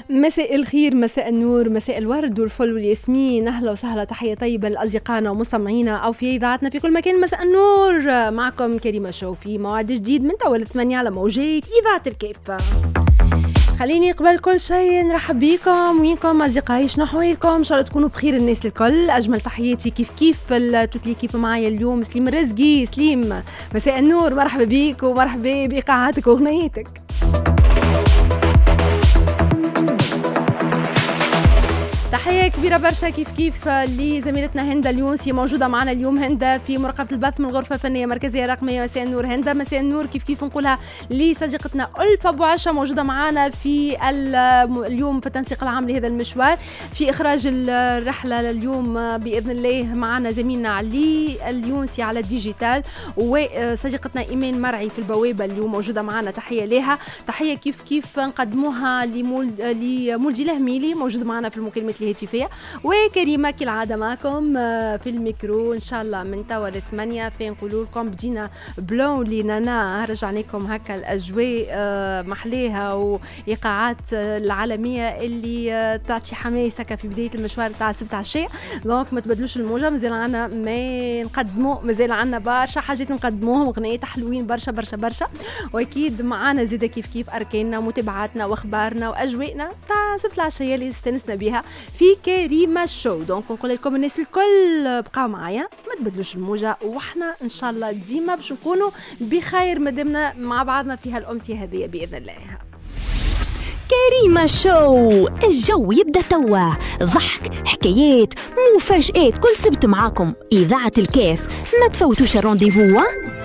مساء الخير، مساء النور، مساء الورد والفل والياسمين. أهلا وسهلا، تحية طيبة لأصدقائنا ومستمعينا أو في إذاعتنا في كل مكان. مساء النور، معكم كريمة شو في موعد جديد من تولد 8 على موجات إذاعة الكافة. خليني قبل كل شيء نرحب بيكم وينكم أصدقائي، شنو أحوالكم؟ إن شاء الله تكونوا بخير الناس الكل. أجمل تحياتي كيف توت ليكيب معايا اليوم. سليم الرزقي، سليم مساء النور، مرحبا بيك ومرحبا بإيقاعاتك وأغنيتك. تحية كبيرة برشا كيف لزميلتنا هند اليونسي، موجودة معنا اليوم هند في مراقبة البث من الغرفة الفنية مركزية رقمية. مساء النور هند. مساء النور كيف نقولها لصديقتنا ألف أبو عشا، موجودة معنا في اليوم في التنسيق العام لهذا المشوار، في إخراج الرحلة اليوم بإذن الله. معنا زميلنا علي اليونسي على الديجيتال، وصديقتنا إيمان مرعي في البوابة اليوم موجودة معنا، تحية لها. تحية كيف نقدموها لمولجي لهميلي، موجود معنا في المكالمات الهاتفية. وكريمة كالعادة معكم في الميكرو إن شاء الله من توا ل 8. في نقولوا لكم بدينا بلون لنانا، رجعناكم هكا الأجواء محليها وإيقاعات العالمية اللي تعطي حماس هكا في بداية المشوار تاع السبت عشية. دونك ما تبدلوش الموجة، مازال عنا ما نقدموا، مازال عنا برشا حاجات نقدموهم، أغنيات حلوين برشا برشا برشا. وأكيد معانا زيدا كيف أركاننا متابعاتنا وأخبارنا وأجواءنا تاع السبت العشية اللي استنسنا بها في كريمة شو. دونك نقول لكم الناس الكل بقاو معايا، ما تبدلوش الموجة، وإحنا إن شاء الله ديما باش نكونوا بخير مادامنا مع بعضنا في هالأمسية هذه بإذن الله. كريمة شو، الجو يبدأ توا، ضحك، حكايات، مفاجآت، كل سبت معاكم إذاعة الكاف. ما تفوتوش الرونديفو.